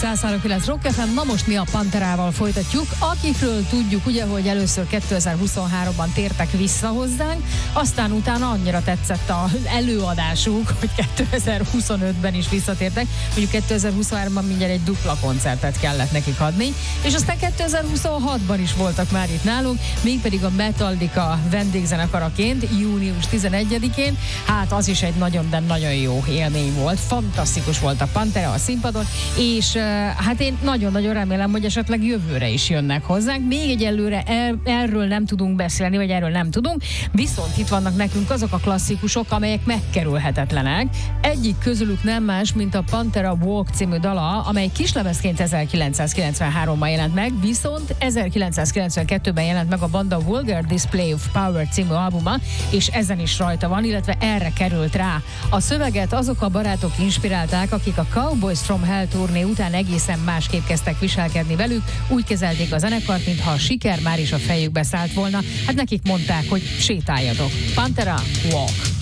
103.9 Rock FM. Na most mi a Panterával folytatjuk, akikről tudjuk, ugye, hogy először 2023-ban tértek vissza hozzánk, aztán utána annyira tetszett az előadásuk, hogy 2025-ben is visszatértek. Mondjuk 2023-ban mindjárt egy dupla koncertet kellett nekik adni, és aztán 2026-ban is voltak már itt nálunk, mégpedig a Metallica vendégzenekaraként, június 11-én. Hát az is egy nagyon, de nagyon jó élmény volt. Fantasztikus volt a Pantera a színpadon, és hát én nagyon-nagyon remélem, hogy esetleg jövőre is jönnek hozzánk. Még egyelőre erről nem tudunk beszélni, vagy erről nem tudunk, viszont itt vannak nekünk azok a klasszikusok, amelyek megkerülhetetlenek. Egyik közülük nem más, mint a Pantera Walk című dala, amely kislemezként 1993-ban jelent meg, viszont 1992-ben jelent meg a banda Vulgar Display of Power című albuma, és ezen is rajta van, illetve erre került rá. A szöveget azok a barátok inspirálták, akik a Cowboys from Hell turné után egészen másképp kezdtek viselkedni velük, úgy kezelték a zenekart, mintha a siker már is a fejükbe szállt volna. Hát nekik mondták, hogy sétáljatok. Pantera Walk.